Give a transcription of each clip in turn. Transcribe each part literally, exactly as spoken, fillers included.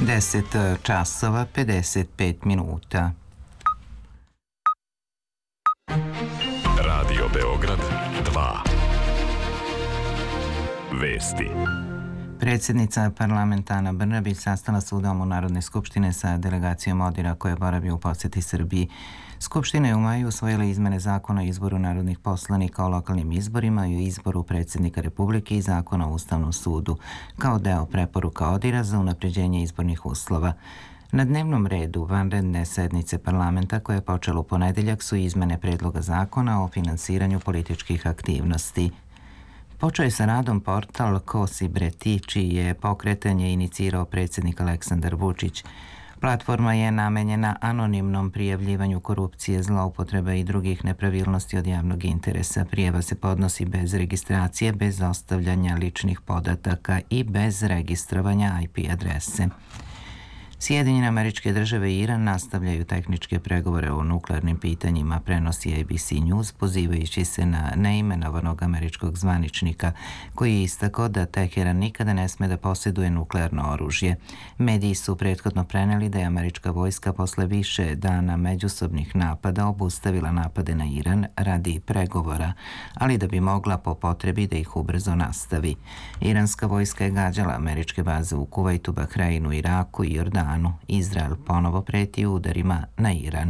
deset časova pedeset pet minuta. Radio Beograd dva. Vesti. Predsjednica parlamenta Ana Brnabić sastala se u Domu Narodne skupštine sa delegacijom ODIR-a koja boravi u posjeti Srbiji. Skupština je u maju usvojila izmene zakona o izboru narodnih poslanika o lokalnim izborima i o izboru predsjednika Republike i zakona o Ustavnom sudu, kao deo preporuka ODIR-a za unapređenje izbornih uslova. Na dnevnom redu vanredne sednice parlamenta koja je počela u ponedeljak su izmene predloga zakona o finansiranju političkih aktivnosti. Počeo je sa radom portal Kosi Breti, čiji je pokretanje inicirao predsjednik Aleksandar Vučić. Platforma je namenjena anonimnom prijavljivanju korupcije, zloupotreba i drugih nepravilnosti od javnog interesa. Prijava se podnosi bez registracije, bez ostavljanja ličnih podataka i bez registrovanja I P adrese. Sjedinjene Američke Države i Iran nastavljaju tehničke pregovore o nuklearnim pitanjima, prenosi A B C News, pozivajući se na neimenovanog američkog zvaničnika koji je istakao da Teheran nikada ne sme da posjeduje nuklearno oružje. Mediji su prethodno preneli da je američka vojska posle više dana međusobnih napada obustavila napade na Iran radi pregovora, ali da bi mogla po potrebi da ih ubrzo nastavi. Iranska vojska je gađala američke baze u Kuvajtu, Bahreinu, Iraku i Jordanu. Izrael ponovo preti udarima na Iran.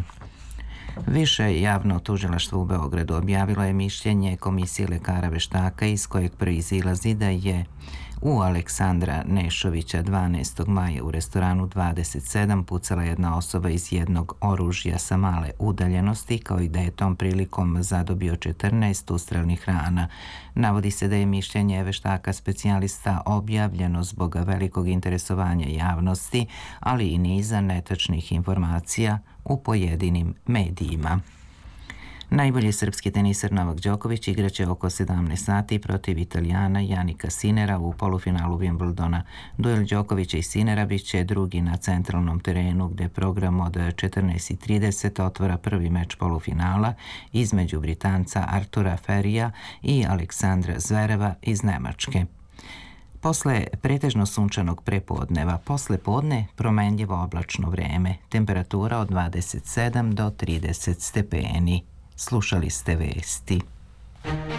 Više javno tužilaštvo u Beogradu objavilo je mišljenje Komisije lekara veštaka iz kojeg proizilazi da je u Aleksandra Nešovića dvanaestog maja u restoranu dvadeset sedam pucala jedna osoba iz jednog oružja sa male udaljenosti, kao i da je tom prilikom zadobio četrnaest ustrelnih rana. Navodi se da je mišljenje veštaka specijalista objavljeno zbog velikog interesovanja javnosti, ali i niza netačnih informacija u pojedinim medijima. Najbolji srpski teniser Novak Đoković igraće oko sedamnaest sati protiv Italijana Janika Sinera u polufinalu Wimbledona. Duel Đokovića i Sinera bit će drugi na centralnom terenu, gde program od četrnaest i trideset otvara prvi meč polufinala između Britanca Artura Ferija i Aleksandra Zvereva iz Nemačke. Posle pretežno sunčanog prepodneva, posle podne promenljivo oblačno vreme, temperatura od dvadeset sedam do trideset stepeni. Slušali ste vesti.